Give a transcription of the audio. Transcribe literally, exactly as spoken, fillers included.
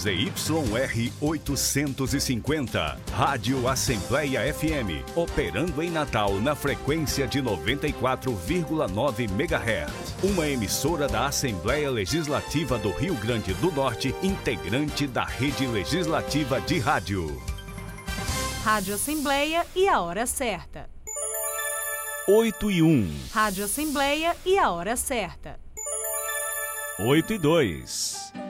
Z Y R oitocentos e cinquenta, Rádio Assembleia F M, operando em Natal na frequência de noventa e quatro vírgula nove megahertz. Uma emissora da Assembleia Legislativa do Rio Grande do Norte, integrante da Rede Legislativa de Rádio. Rádio Assembleia e a hora certa. oito e um. Rádio Assembleia e a hora certa. oito e dois.